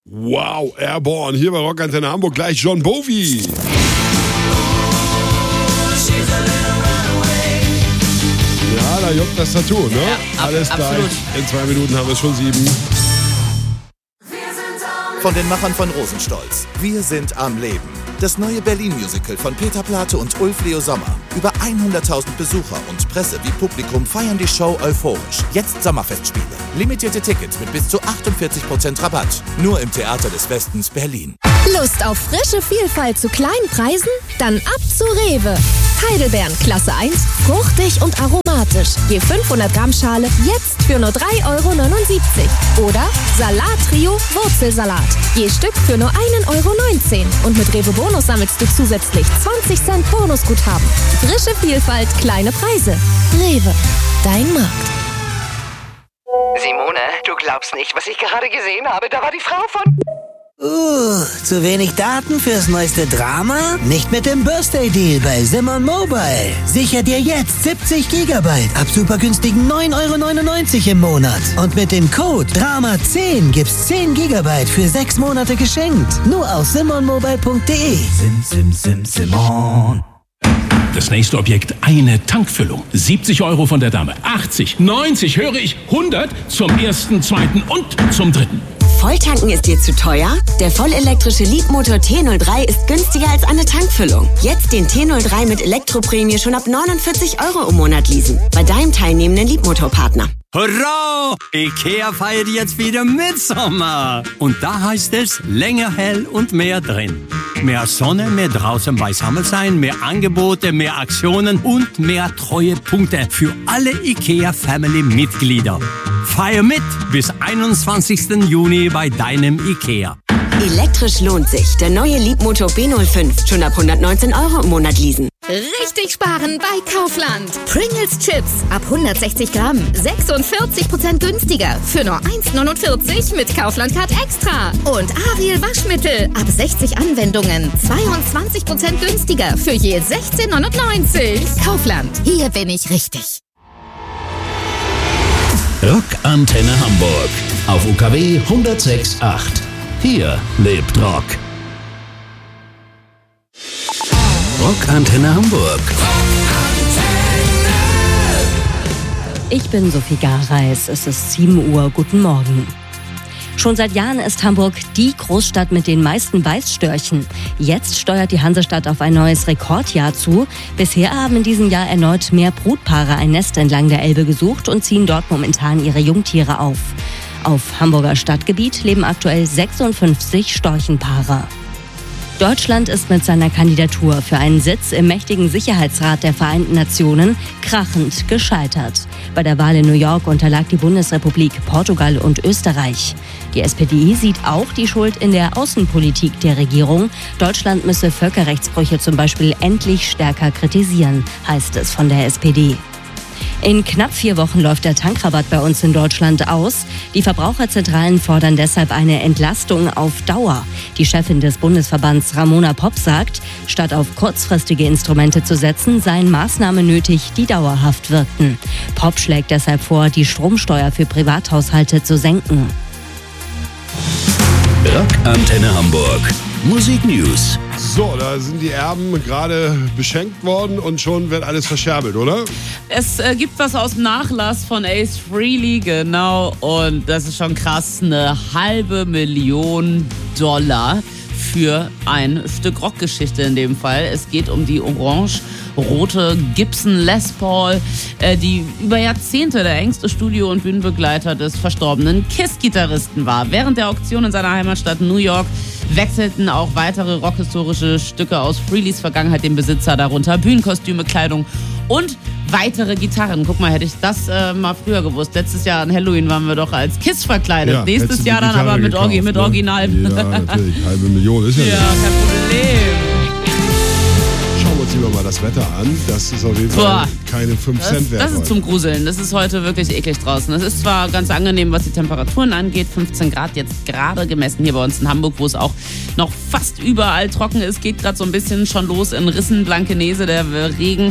Wow, Airborne, hier bei Rockantenne Hamburg, gleich John Bowie. Ja, da juckt das Tattoo, ne? Ja, alles absolut. gleich. In 2 Minuten haben wir es schon 7. Von den Machern von Rosenstolz. Wir sind am Leben. Das neue Berlin-Musical von Peter Plate und Ulf Leo Sommer. Über 100.000 Besucher und Presse wie Publikum feiern die Show euphorisch. Jetzt Sommerfestspiele. Limitierte Tickets mit bis zu 48% Rabatt. Nur im Theater des Westens Berlin. Lust auf frische Vielfalt zu kleinen Preisen? Dann ab zu Rewe. Heidelbeeren Klasse 1, fruchtig und aromatisch. Je 500 Gramm Schale jetzt für nur 3,79 €. Oder Salat-Trio Wurzelsalat. Je Stück für nur 1,19 €. Und mit Rewe Bonus sammelst du zusätzlich 20 Cent Bonusguthaben. Frische Vielfalt, kleine Preise. Rewe, dein Markt. Simone, du glaubst nicht, was ich gerade gesehen habe. Da war die Frau von... Zu wenig Daten fürs neueste Drama? Nicht mit dem Birthday-Deal bei Simon Mobile. Sicher dir jetzt 70 GB ab super günstigen 9,99 € im Monat. Und mit dem Code DRAMA10 gibt's 10 GB für 6 Monate geschenkt. Nur auf simonmobile.de. Simon. Das nächste Objekt, eine Tankfüllung. 70 € von der Dame. 80, 90, höre ich 100 zum ersten, zweiten und zum dritten. Volltanken ist dir zu teuer? Der vollelektrische Leapmotor T03 ist günstiger als eine Tankfüllung. Jetzt den T03 mit Elektroprämie schon ab 49 € im Monat leasen. Bei deinem teilnehmenden Leapmotor-Partner. Hurra! Ikea feiert jetzt wieder Mitsommer. Und da heißt es, länger hell und mehr drin. Mehr Sonne, mehr draußen beisammen sein, mehr Angebote, mehr Aktionen und mehr Treuepunkte für alle Ikea-Family-Mitglieder. Feier mit bis 21. Juni bei deinem Ikea. Elektrisch lohnt sich. Der neue Leapmotor B05. Schon ab 119 € im Monat leasen. Richtig sparen bei Kaufland. Pringles Chips ab 160 Gramm. 46% günstiger. Für nur 1,49 € mit Kaufland Card Extra. Und Ariel Waschmittel ab 60 Anwendungen. 22% günstiger. Für je 16,99 €. Kaufland. Hier bin ich richtig. Rockantenne Hamburg auf UKW 106.8. Hier lebt Rock. Rockantenne Hamburg. Ich bin Sophie Gareis. Es ist 7 Uhr. Guten Morgen. Schon seit Jahren ist Hamburg die Großstadt mit den meisten Weißstörchen. Jetzt steuert die Hansestadt auf ein neues Rekordjahr zu. Bisher haben in diesem Jahr erneut mehr Brutpaare ein Nest entlang der Elbe gesucht und ziehen dort momentan ihre Jungtiere auf. Auf Hamburger Stadtgebiet leben aktuell 56 Storchenpaare. Deutschland ist mit seiner Kandidatur für einen Sitz im mächtigen Sicherheitsrat der Vereinten Nationen krachend gescheitert. Bei der Wahl in New York unterlag die Bundesrepublik, Portugal und Österreich. Die SPD sieht auch die Schuld in der Außenpolitik der Regierung. Deutschland müsse Völkerrechtsbrüche zum Beispiel endlich stärker kritisieren, heißt es von der SPD. In knapp 4 Wochen läuft der Tankrabatt bei uns in Deutschland aus. Die Verbraucherzentralen fordern deshalb eine Entlastung auf Dauer. Die Chefin des Bundesverbands Ramona Popp sagt, statt auf kurzfristige Instrumente zu setzen, seien Maßnahmen nötig, die dauerhaft wirkten. Popp schlägt deshalb vor, die Stromsteuer für Privathaushalte zu senken. Rockantenne Hamburg. Musik News. So, da sind die Erben gerade beschenkt worden und schon wird alles verscherbelt, oder? Es gibt was aus dem Nachlass von Ace Frehley, genau. Und das ist schon krass, $500.000 für ein Stück Rockgeschichte in dem Fall. Es geht um die orange-rote Gibson Les Paul, die über Jahrzehnte der engste Studio- und Bühnenbegleiter des verstorbenen Kiss-Gitarristen war. Während der Auktion in seiner Heimatstadt New York wechselten auch weitere rockhistorische Stücke aus Frehleys Vergangenheit den Besitzer, darunter Bühnenkostüme, Kleidung und weitere Gitarren. Guck mal, hätte ich das mal früher gewusst. Letztes Jahr an Halloween waren wir doch als Kiss verkleidet. Ja, nächstes Jahr dann aber mit, gekauft, mit Original. Ja, natürlich. $500.000 ist ja Ja, nicht. kein Problem. Schauen wir uns lieber mal das Wetter an. Das ist auf jeden Fall keine 5 Cent wert. Das ist zum Gruseln. Das ist heute wirklich eklig draußen. Es ist zwar ganz angenehm, was die Temperaturen angeht. 15 Grad jetzt gerade gemessen hier bei uns in Hamburg, wo es auch noch fast überall trocken ist. Geht gerade so ein bisschen schon los in Rissen, Blankenese, der Regen.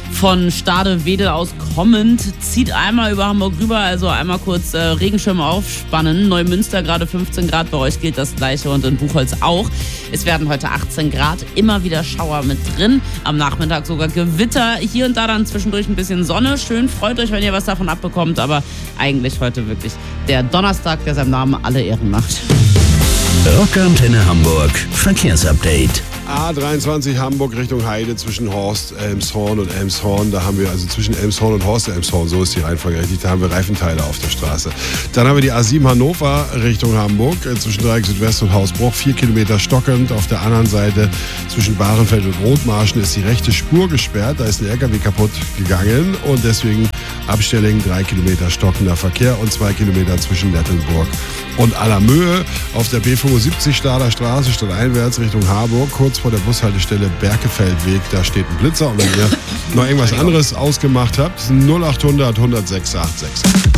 von Stade-Wedel aus kommend. Zieht einmal über Hamburg rüber, also einmal kurz Regenschirm aufspannen. Neumünster gerade 15 Grad, bei euch gilt das Gleiche und in Buchholz auch. Es werden heute 18 Grad, immer wieder Schauer mit drin. Am Nachmittag sogar Gewitter, hier und da dann zwischendurch ein bisschen Sonne. Schön, freut euch, wenn ihr was davon abbekommt, aber eigentlich heute wirklich der Donnerstag, der seinem Namen alle Ehren macht. Rockantenne Hamburg, Verkehrsupdate. A23 Hamburg Richtung Heide zwischen Horst, Elmshorn und Elmshorn. Da haben wir also zwischen Elmshorn und Horst Elmshorn, so ist die Reihenfolge richtig, da haben wir Reifenteile auf der Straße. Dann haben wir die A7 Hannover Richtung Hamburg zwischen Dreieck Südwest und Hausbruch, 4 Kilometer stockend. Auf der anderen Seite zwischen Bahrenfeld und Rotmarschen ist die rechte Spur gesperrt. Da ist ein LKW kaputt gegangen und deswegen Abstelling, 3 Kilometer stockender Verkehr und 2 Kilometer zwischen Nettelnburg und Allermöhe. Auf der B75 Stader Straße stadteinwärts Richtung Harburg, kurz vor der Bushaltestelle Berkefeldweg, da steht ein Blitzer. Und wenn ihr noch irgendwas anderes ausgemacht habt, 0800 106 866.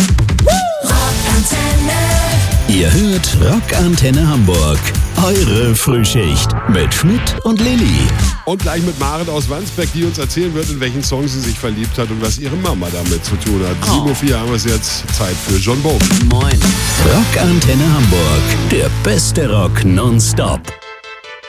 Ihr hört Rockantenne Hamburg. Eure Frühschicht mit Schmidt und Lilly. Und gleich mit Maren aus Wandsbek, die uns erzählen wird, in welchen Song sie sich verliebt hat und was ihre Mama damit zu tun hat. 7:04 haben wir es jetzt. Zeit für John Bowen. Moin. Rockantenne Hamburg. Der beste Rock nonstop.